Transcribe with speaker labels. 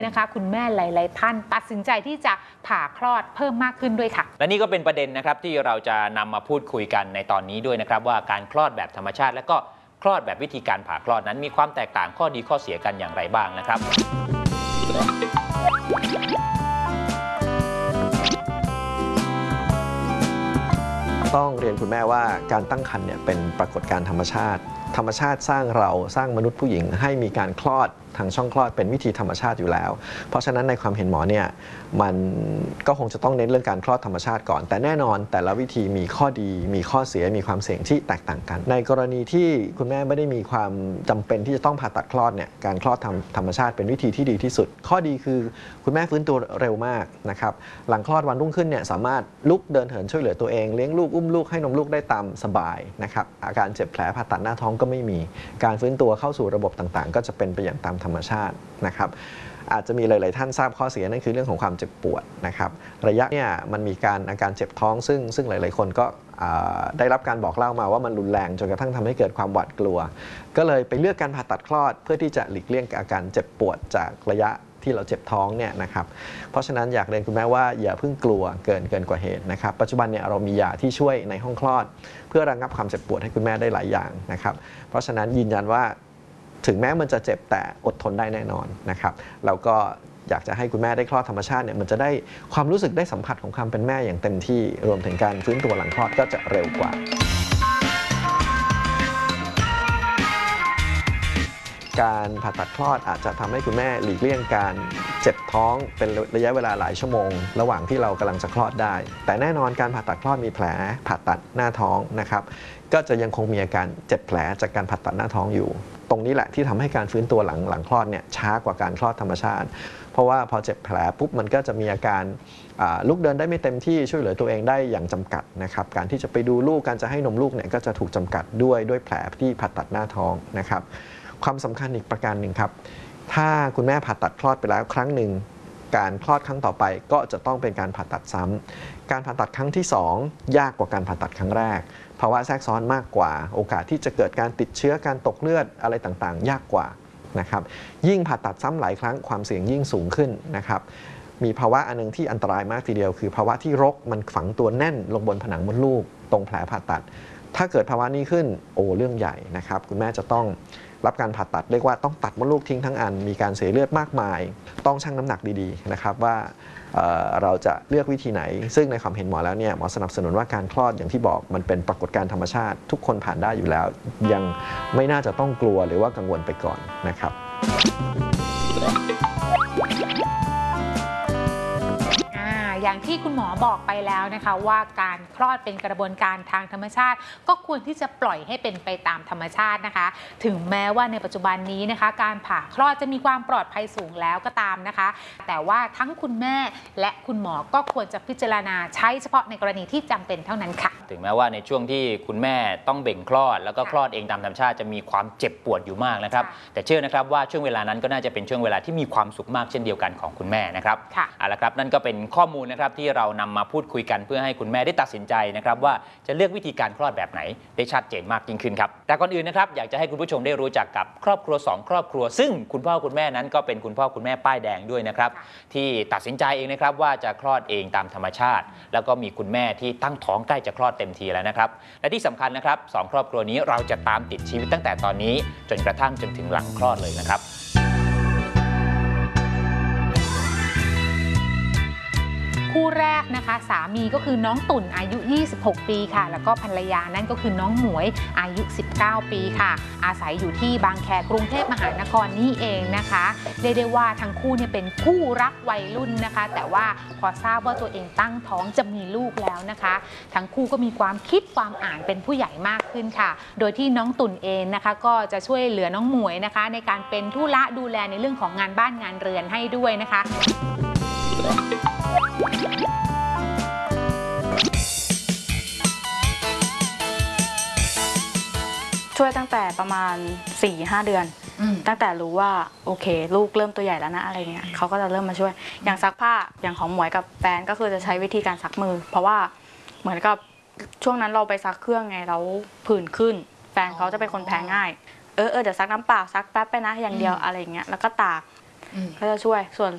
Speaker 1: นะคะคุณแม่หลายๆท่านตัดสินใจที่จะผ่าคลอดเพิ่มมากขึ้นด้วยค่ะ
Speaker 2: และนี่ก็เป็นประเด็นนะครับที่เราจะนำมาพูดคุยกันในตอนนี้ด้วยนะครับว่าการคลอดแบบธรรมชาติและก็คลอดแบบวิธีการผ่าคลอดนั้นมีความแตกต่างข้อดีข้อเสียกันอย่างไรบ้างนะครับ
Speaker 3: ต้องเรียนคุณแม่ว่าการตั้งครรภ์เนี่ยเป็นปรากฏการณ์ธรรมชาติสร้างเราสร้างมนุษย์ผู้หญิงให้มีการคลอดทางช่องคลอดเป็นวิธีธรรมชาติอยู่แล้วเพราะฉะนั้นในความเห็นหมอเนี่ยมันก็คงจะต้องเน้นเรื่องการคลอดธรรมชาติก่อนแต่แน่นอนแต่ละวิธีมีข้อดีมีข้อเสียมีความเสี่ยงที่แตกต่างกันในกรณีที่คุณแม่ไม่ได้มีความจำเป็นที่จะต้องผ่าตัดคลอดเนี่ยการคลอดธรรมชาติเป็นวิธีที่ดีที่สุดข้อดีคือคุณแม่ฟื้นตัวเร็วมากนะครับหลังคลอดวันรุ่งขึ้นเนี่ยสามารถลุกเดินเหินช่วยเหลือตัวเองเลี้ยงลูกอุ้มลูกให้นมลูกได้ตามสบายนะครับอาการเจ็บแผลผ่าตัดหน้าท้องก็ไม่มีการฟื้นตัวเข้าสู่ระบบต่างๆก็จะเป็นไปอย่างตามธรรมชาตินะครับอาจจะมีหลายๆท่านทราบข้อเสียนั่นคือเรื่องของความเจ็บปวดนะครับระยะเนี่ยมันมีอาการเจ็บท้องซึ่งหลายๆคนก็ได้รับการบอกเล่ามาว่ามันรุนแรงจนกระทั่งทำให้เกิดความหวาดกลัวก็เลยไปเลือกการผ่าตัดคลอดเพื่อที่จะหลีกเลี่ยงอาการเจ็บปวดจากระยะที่เราเจ็บท้องเนี่ยนะครับเพราะฉะนั้นอยากเรียนคุณแม่ว่าอย่าเพิ่งกลัวเกินกว่าเหตุนะครับปัจจุบันเนี่ยเรามียาที่ช่วยในห้องคลอดเพื่อระงับความเจ็บปวดให้คุณแม่ได้หลายอย่างนะครับเพราะฉะนั้นยืนยันว่าถึงแม้มันจะเจ็บแต่อดทนได้แน่นอนนะครับแล้วก็อยากจะให้คุณแม่ได้คลอดธรรมชาติเนี่ยมันจะได้ความรู้สึกได้สัมผัสของความเป็นแม่อย่างเต็มที่รวมถึงการฟื้นตัวหลังคลอดก็จะเร็วกว่าการผ่าตัดคลอดอาจจะทำให้คุณแม่หลีกเลี่ยงการเจ็บท้องเป็นระยะเวลาหลายชั่วโมงระหว่างที่เรากำลังจะคลอดได้แต่แน่นอนการผ่าตัดคลอดมีแผลผ่าตัดหน้าท้องนะครับก็จะยังคงมีอาการเจ็บแผลจากการผ่าตัดหน้าท้องอยู่ตรงนี้แหละที่ทำให้การฟื้นตัวหลังคลอดเนี่ยช้ากว่าการคลอดธรรมชาติเพราะว่าพอเจ็บแผลปุ๊บมันก็จะมีอาการลุกเดินได้ไม่เต็มที่ช่วยเหลือตัวเองได้อย่างจำกัดนะครับการที่จะไปดูลูกการจะให้นมลูกเนี่ยก็จะถูกจำกัดด้วยแผลที่ผ่าตัดหน้าท้องนะครับความสำคัญอีกประการหนึ่งครับถ้าคุณแม่ผ่าตัดคลอดไปแล้วครั้งหนึ่งการคลอดครั้งต่อไปก็จะต้องเป็นการผ่าตัดซ้ำการผ่าตัดครั้งที่2ยากกว่าการผ่าตัดครั้งแรกภาวะแทรกซ้อนมากกว่าโอกาสที่จะเกิดการติดเชื้อการตกเลือดอะไรต่างๆยากกว่านะครับยิ่งผ่าตัดซ้ำหลายครั้งความเสี่ยงยิ่งสูงขึ้นนะครับมีภาวะอันนึงที่อันตรายมากทีเดียวคือภาวะที่รกมันฝังตัวแน่นลงบนผนังมดลูกตรงแผลผ่าตัดถ้าเกิดภาวะนี้ขึ้นเรื่องใหญ่นะครับคุณแม่จะต้องรับการผ่าตัดเรียกว่าต้องตัดมดลูกทิ้งทั้งอันมีการเสียเลือดมากมายต้องชั่งน้ำหนักดีๆนะครับว่าเราจะเลือกวิธีไหนซึ่งในความเห็นหมอแล้วเนี่ยหมอสนับสนุนว่าการคลอดอย่างที่บอกมันเป็นปรากฏการณ์ธรรมชาติทุกคนผ่านได้อยู่แล้วยังไม่น่าจะต้องกลัวหรือว่ากังวลไปก่อนนะครับ
Speaker 1: อย่างที่คุณหมอบอกไปแล้วนะคะว่าการคลอดเป็นกระบวนการทางธรรมชาติก็ควรที่จะปล่อยให้เป็นไปตามธรรมชาตินะคะถึงแม้ว่าในปัจจุบันนี้นะคะการผ่าคลอดจะมีความปลอดภัยสูงแล้วก็ตามนะคะแต่ว่าทั้งคุณแม่และคุณหมอก็ควรจะพิจารณาใช้เฉพาะในกรณีที่จำเป็นเท่านั้นค่ะ
Speaker 2: ถึงแม้ว่าในช่วงที่คุณแม่ต้องเบ่งคลอดแล้วก็คลอดเองตามธรรมชาติจะมีความเจ็บปวดอยู่มากนะครับแต่เชื่อนะครับว่าช่วงเวลานั้นก็น่าจะเป็นช่วงเวลาที่มีความสุขมากเช่นเดียวกันของคุณแม่นะครับเอาละครับนั่นก็เป็นข้อมูลนะครับที่เรานำมาพูดคุยกันเพื่อให้คุณแม่ได้ตัดสินใจนะครับว่าจะเลือกวิธีการคลอดแบบไหนได้ชัดเจนมากยิ่งขึ้นครับแต่ก่อนอื่นนะครับอยากจะให้คุณผู้ชมได้รู้จักกับครอบครัว2ครอบครัวซึ่งคุณพ่อคุณแม่นั้นก็เป็นคุณพ่อคุณแม่ป้ายแดงด้วยนะครับที่ตัดสินใจเองนะครับว่าจะคลอดเองตามธรรมชาติแล้วก็มีคุณแม่ที่ตั้งท้องใกล้จะคลอดเต็มทีแล้วนะครับและที่สำคัญนะครับ2ครอบครัวนี้เราจะตามติดชีวิตตั้งแต่ตอนนี้จนกระทั่งจนถึงหลังคลอดเลยนะครับ
Speaker 1: คู่แรกนะคะสามีก็คือน้องตุ่นอายุ26ปีค่ะแล้วก็ภรรยานั่นก็คือน้องหมวยอายุ19ปีค่ะอาศัยอยู่ที่บางแคกรุงเทพมหานครนี่เองนะคะเรียกได้ว่าทั้งคู่เนี่ยเป็นคู่รักวัยรุ่นนะคะแต่ว่าพอทราบว่าตัวเองตั้งท้องจะมีลูกแล้วนะคะทั้งคู่ก็มีความคิดความอ่านเป็นผู้ใหญ่มากขึ้นค่ะโดยที่น้องตุ่นเองนะคะก็จะช่วยเหลือน้องหมวยนะคะในการเป็นธุระดูแลในเรื่องของงานบ้านงานเรือนให้ด้วยนะคะ
Speaker 4: ช่วยตั้งแต่ประมาณ 4-5 เดือนตั้งแต่รู้ว่าโอเคลูกเริ่มตัวใหญ่แล้วนะอะไรเงี้ยเขาก็จะเริ่มมาช่วยอย่างซักผ้าอย่างของหมวยกับแฟนก็คือจะใช้วิธีการซักมือเพราะว่าเหมือนกับช่วงนั้นเราไปซักเครื่องไงแล้วผื่นขึ้นแฟนเขาจะเป็นคนแพ้ง่ายเดี๋ยวซักน้ำเปล่าซักแป๊บไปนะอย่างเดียวอะไรเงี้ยแล้วก็ตากก็จะช่วยส่วน